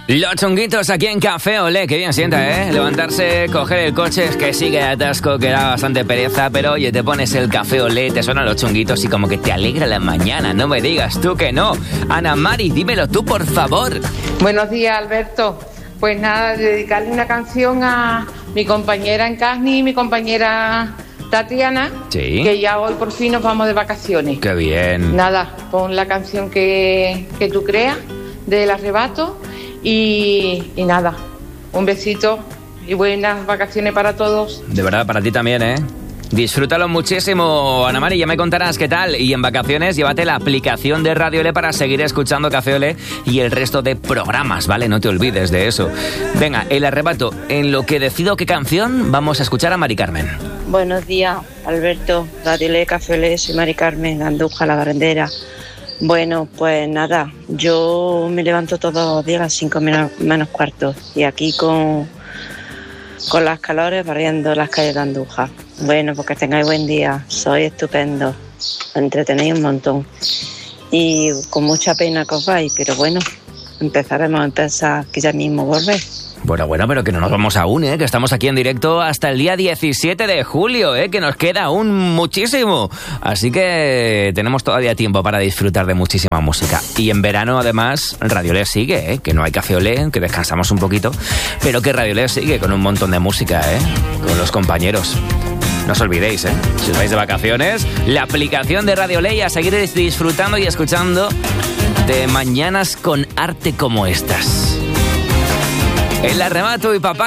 Los chunguitos aquí en Café Olé, que bien sienta, ¿eh? Levantarse, coger el coche, es que sigue atasco, que da bastante pereza, pero oye, te pones el Café Olé, te suenan los chunguitos y como que te alegra la mañana, no me digas tú que no. Ana Mari, dímelo tú, por favor. Buenos días, Alberto. Pues nada, dedicarle una canción a mi compañera Encarni y mi compañera Tatiana, Sí. Que ya hoy por fin nos vamos de vacaciones. Qué bien. Nada, pon la canción que tú creas del arrebato y nada, un besito y buenas vacaciones para todos. De verdad, para ti también, ¿eh? Disfrútalo muchísimo, Ana Mari, ya me contarás qué tal. Y en vacaciones, llévate la aplicación de Radio Olé para seguir escuchando Café Olé y el resto de programas, ¿vale? No te olvides de eso. Venga, el arrebato. En lo que decido qué canción, vamos a escuchar a Mari Carmen. Buenos días, Alberto, Radio Olé, Café Olé, soy Mari Carmen, Andújar, La Barrendera. Bueno, pues nada, yo me levanto todos los días a las 5 menos cuarto y aquí con las calores barriendo las calles de Andújar. Bueno, pues que tengáis buen día, sois estupendo, entretenéis un montón y con mucha pena que os vais, pero bueno, empezaremos a empezar que ya mismo volvéis. Bueno, pero que no nos vamos aún, ¿eh? Que estamos aquí en directo hasta el día 17 de julio, ¿eh? Que nos queda aún muchísimo. Así que tenemos todavía tiempo para disfrutar de muchísima música. Y en verano, además, Radio Olé sigue, ¿eh? Que no hay Café Olé, que descansamos un poquito, pero que Radio Olé sigue con un montón de música, ¿eh? Con los compañeros. No os olvidéis, ¿eh? Si os vais de vacaciones, la aplicación de Radio Olé y a seguir disfrutando y escuchando de mañanas con arte como estas. El arrebato y papá.